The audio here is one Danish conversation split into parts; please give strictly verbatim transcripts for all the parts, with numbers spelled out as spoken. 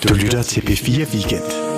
Du lytter til P fire Weekend.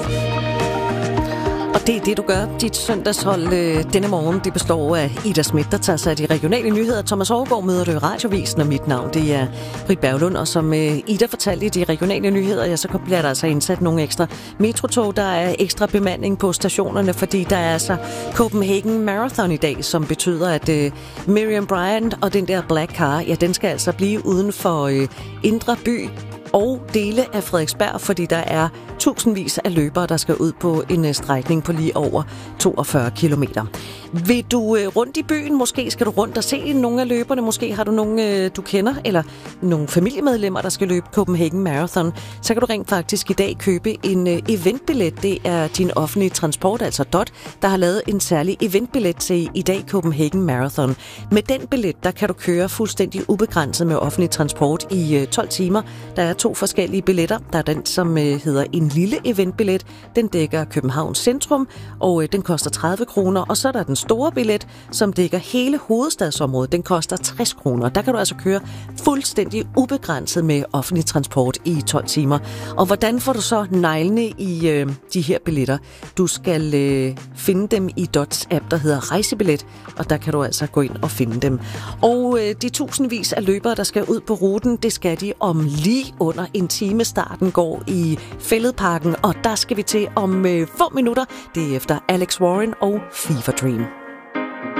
Og det er det, du gør. Dit søndagshold øh, denne morgen, det består af Ida Schmidt, der tager sig af de regionale nyheder. Thomas Overgaard møder du i Radiovisen, og mit navn, det er Britt Berglund. Og som øh, Ida fortalte i de regionale nyheder, ja, så bliver der altså indsat nogle ekstra metrotog. Der er ekstra bemanding på stationerne, fordi der er altså Copenhagen Marathon i dag, som betyder, at øh, Miriam Bryant og den der Black Car, ja, den skal altså blive uden for øh, Indre By og dele af Frederiksberg, fordi der er tusindvis af løbere, der skal ud på en strækning på lige over toogfyrre kilometer. Vil du øh, rundt i byen? Måske skal du rundt og se nogle af løberne. Måske har du nogle, øh, du kender, eller nogle familiemedlemmer, der skal løbe Copenhagen Marathon. Så kan du rent faktisk i dag købe en øh, eventbillet. Det er din offentlige transport, altså D O T, der har lavet en særlig eventbillet til i dag Copenhagen Marathon. Med den billet, der kan du køre fuldstændig ubegrænset med offentlig transport i øh, tolv timer. Der er to forskellige billetter. Der er den, som øh, hedder en lille eventbillet. Den dækker Københavns centrum, og øh, den koster tredive kroner. Og så er der den store billet, som dækker hele hovedstadsområdet. Den koster tres kroner. Der kan du altså køre fuldstændig ubegrænset med offentlig transport i tolv timer. Og hvordan får du så neglene i øh, de her billetter? Du skal øh, finde dem i D O T's app, der hedder Rejsebillet, og der kan du altså gå ind og finde dem. Og øh, de tusindvis af løbere, der skal ud på ruten, det skal de om lige under en time. Starten går i Fælledparken, og der skal vi til om øh, få minutter. Det er efter Alex Warren og Fever Dream.